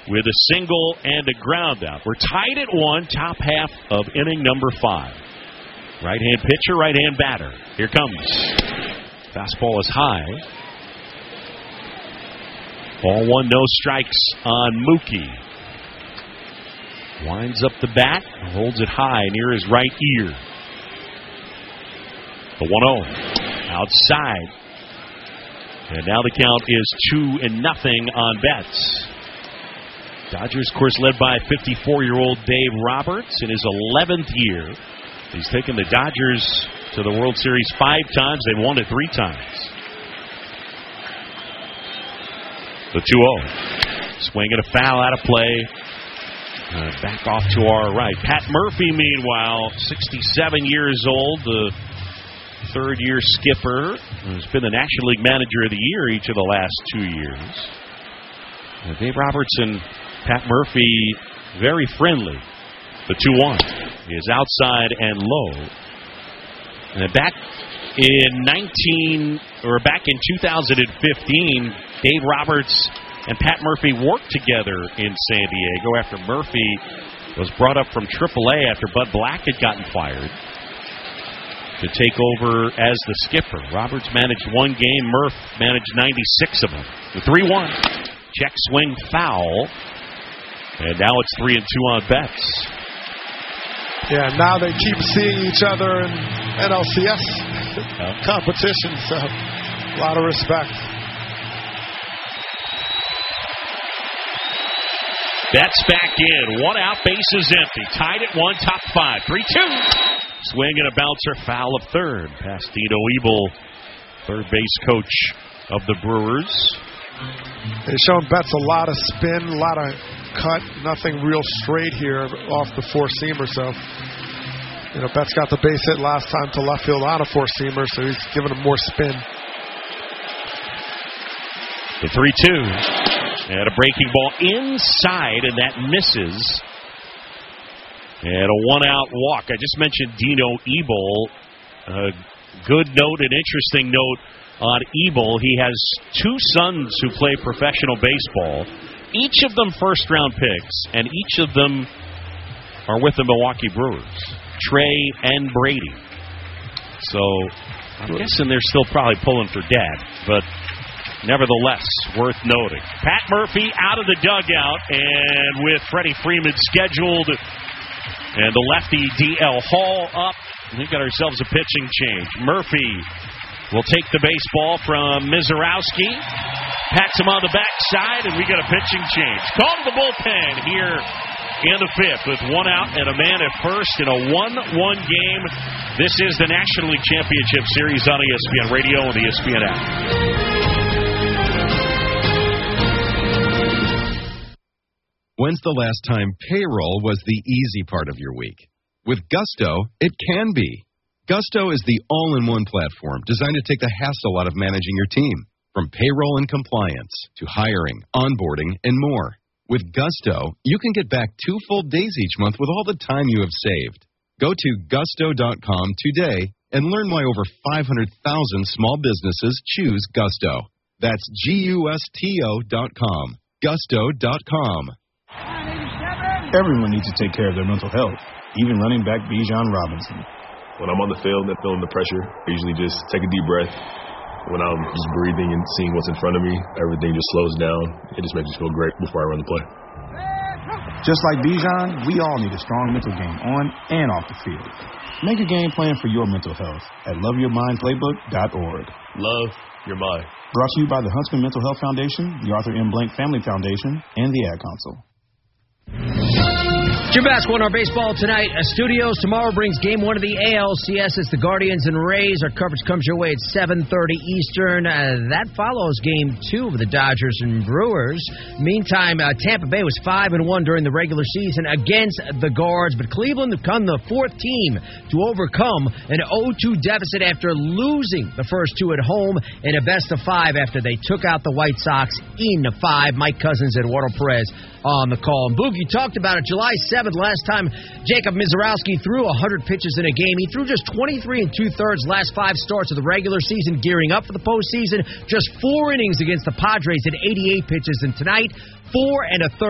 with a single and a ground out. We're tied at 1, top half of inning number 5. Right-hand pitcher, right-hand batter. Here comes. Fastball is high. Ball 1, no strikes on Mookie. Winds up the bat, holds it high near his right ear. The 1-0 outside. And now the count is 2-0 on Betts. Dodgers, of course, led by 54-year-old Dave Roberts in his 11th year. He's taken the Dodgers to the World Series 5 times. They've won it 3 times. The 2-0. Swing and a foul out of play. Back off to our right. Pat Murphy, meanwhile, 67 years old, the third-year skipper, who's been the National League Manager of the Year each of the last 2 years. Dave Roberts and Pat Murphy, very friendly. The 2-1 is outside and low. And back in 2015, Dave Roberts and Pat Murphy worked together in San Diego after Murphy was brought up from AAA after Bud Black had gotten fired to take over as the skipper. Roberts managed 1 game. Murph managed 96 of them. The 3-1. Check swing foul. And now it's 3-2 on Betts. Yeah, now they keep seeing each other in NLCS competition, so a lot of respect. Betts back in. 1 out, bases empty. Tied at 1, top 5. 3-2. Swing and a bouncer, foul of third. Past Dino Ebel, third base coach of the Brewers. They've shown Betts a lot of spin, a lot of cut, nothing real straight here off the four-seamer. So, Betts got the base hit last time to left field on a four-seamer, so he's giving him more spin. The 3-2. And a breaking ball inside, and that misses. And a 1-out walk. I just mentioned Dino Ebel. A good note, an interesting note on Ebel. He has 2 sons who play professional baseball. Each of them first-round picks, and each of them are with the Milwaukee Brewers. Trey and Brady. So I'm guessing they're still probably pulling for Dad, but nevertheless, worth noting. Pat Murphy out of the dugout, and with Freddie Freeman scheduled, and the lefty D.L. Hall up, we got ourselves a pitching change. Murphy will take the baseball from Mizorowski, pats him on the backside, and we got a pitching change. Call to the bullpen here in the 5th with 1 out and a man at first in a 1-1 game. This is the National League Championship Series on ESPN Radio and the ESPN app. When's the last time payroll was the easy part of your week? With Gusto, it can be. Gusto is the all-in-one platform designed to take the hassle out of managing your team, from payroll and compliance to hiring, onboarding, and more. With Gusto, you can get back 2 full days each month with all the time you have saved. Go to gusto.com today and learn why over 500,000 small businesses choose Gusto. That's GUSTO.com. Gusto.com. Everyone needs to take care of their mental health, even running back Bijan Robinson. When I'm on the field and feeling the pressure, I usually just take a deep breath. When I'm just breathing and seeing what's in front of me, everything just slows down. It just makes me feel great before I run the play. Just like Bijan, we all need a strong mental game on and off the field. Make a game plan for your mental health at loveyourmindplaybook.org. Love your mind. Brought to you by the Huntsman Mental Health Foundation, the Arthur M. Blank Family Foundation, and the Ad Council. Jim Basketball in our baseball tonight. Studios tomorrow brings Game 1 of the ALCS. It's the Guardians and Rays. Our coverage comes your way at 7:30 Eastern. That follows Game 2 of the Dodgers and Brewers. Meantime, Tampa Bay was 5-1 during the regular season against the Guards, but Cleveland become the 4th team to overcome an 0-2 deficit after losing the first 2 at home in a best-of-5 after they took out the White Sox in 5. Mike Cousins and Eduardo Perez on the call. And Boogie talked about it July 7th, last time Jacob Mizorowski threw 100 pitches in a game. He threw just 23 2/3 last 5 starts of the regular season, gearing up for the postseason. Just 4 innings against the Padres at 88 pitches. And tonight, 4 1/3